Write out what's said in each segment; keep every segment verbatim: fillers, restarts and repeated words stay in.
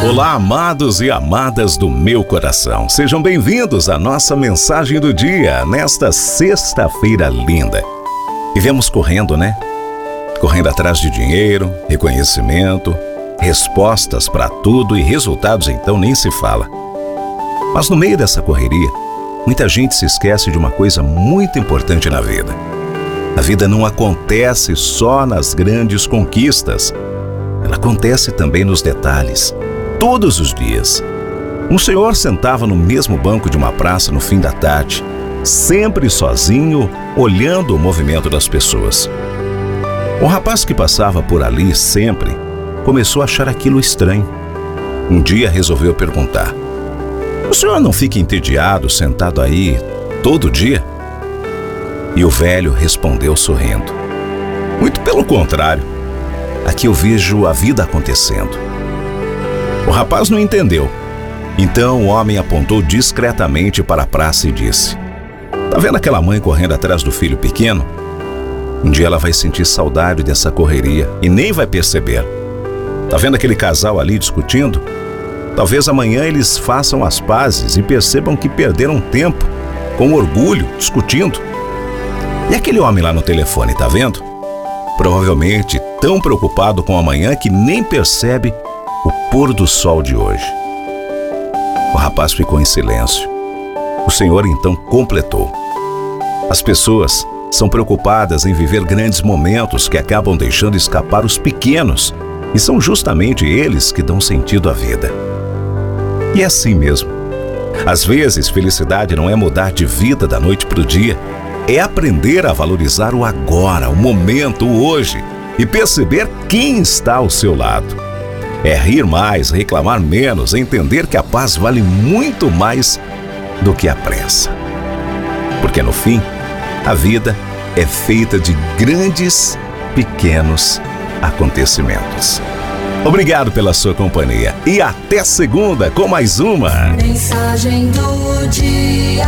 Olá, amados e amadas do meu coração. Sejam bem-vindos à nossa mensagem do dia, nesta sexta-feira linda. Vivemos correndo, né? Correndo atrás de dinheiro, reconhecimento, respostas para tudo e resultados então nem se fala. Mas no meio dessa correria, muita gente se esquece de uma coisa muito importante na vida. A vida não acontece só nas grandes conquistas. Ela acontece também nos detalhes, todos os dias. Um senhor sentava no mesmo banco de uma praça no fim da tarde, sempre sozinho, olhando o movimento das pessoas. O rapaz que passava por ali sempre começou a achar aquilo estranho. Um dia resolveu perguntar: "O senhor não fica entediado sentado aí todo dia?" E o velho respondeu sorrindo: "Muito pelo contrário. Aqui eu vejo a vida acontecendo." O rapaz não entendeu. Então o homem apontou discretamente para a praça e disse: "Tá vendo aquela mãe correndo atrás do filho pequeno? Um dia ela vai sentir saudade dessa correria e nem vai perceber. Tá vendo aquele casal ali discutindo? Talvez amanhã eles façam as pazes e percebam que perderam tempo, com orgulho, discutindo. E aquele homem lá no telefone, tá vendo? Provavelmente tão preocupado com amanhã que nem percebe o pôr do sol de hoje." O rapaz ficou em silêncio. O senhor então completou: "As pessoas são preocupadas em viver grandes momentos que acabam deixando escapar os pequenos, e são justamente eles que dão sentido à vida." E é assim mesmo. Às vezes, felicidade não é mudar de vida da noite para o dia, é aprender a valorizar o agora, o momento, o hoje, e perceber quem está ao seu lado. É rir mais, reclamar menos, entender que a paz vale muito mais do que a pressa. Porque no fim, a vida é feita de grandes, pequenos acontecimentos. Obrigado pela sua companhia e até segunda com mais uma Mensagem do dia.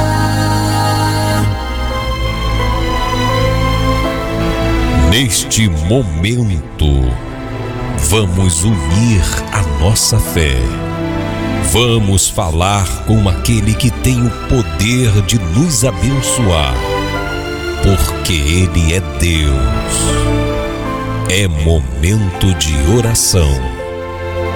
Neste momento, vamos unir a nossa fé. Vamos falar com aquele que tem o poder de nos abençoar, porque Ele é Deus. É momento de oração.